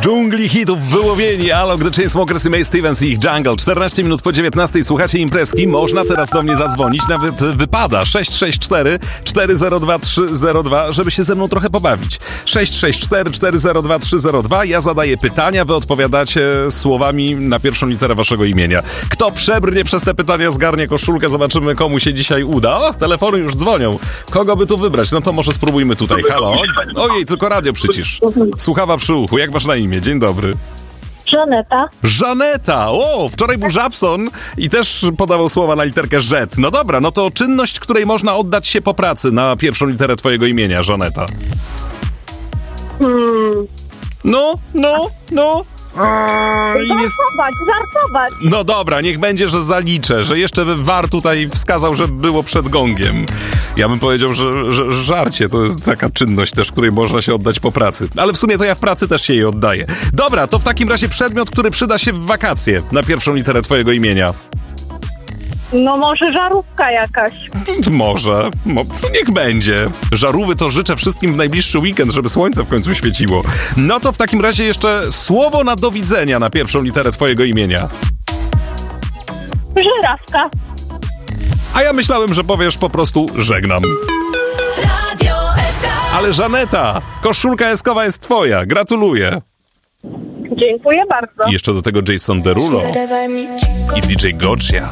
dżungli hitów wyłowieni. Alok, The Chainsmokers i Mae Stevens i ich Jungle. 14 minut po 19. Słuchacie imprezki. Można teraz do mnie zadzwonić. Nawet wypada 664 402 302, żeby się ze mną trochę pobawić. 664 402 302. Ja zadaję pytania, wy odpowiadacie słowami na pierwszą literę waszego imienia. Kto przebrnie przez te pytania, zgarnie koszulkę. Zobaczymy, komu się dzisiaj uda. O, telefony już dzwonią. Kogo by tu wybrać? No to może spróbujmy tutaj. Halo? Ojej, tylko radio przycisz. Słuchawa przy uchu. Jak masz na imię? Dzień dobry. Żaneta. Żaneta! O, wczoraj był Żabson i też podawał słowa na literkę Z. No dobra, no to czynność, której można oddać się po pracy na pierwszą literę twojego imienia, Żaneta. No. Żartować. No dobra, niech będzie, że zaliczę, że jeszcze VAR tutaj wskazał, że było przed gongiem. Ja bym powiedział, że żarcie to jest taka czynność też, której można się oddać po pracy. Ale w sumie to ja w pracy też się jej oddaję. Dobra, to w takim razie przedmiot, który przyda się w wakacje na pierwszą literę twojego imienia. No może żarówka jakaś. Może. Niech będzie. Żarówy to życzę wszystkim w najbliższy weekend, żeby słońce w końcu świeciło. No to w takim razie jeszcze słowo na do widzenia na pierwszą literę twojego imienia. Żyrawka. A ja myślałem, że powiesz po prostu żegnam. Ale Żaneta, koszulka eskowa jest twoja. Gratuluję. Dziękuję bardzo. I jeszcze do tego Jason Derulo i DJ Gotcha.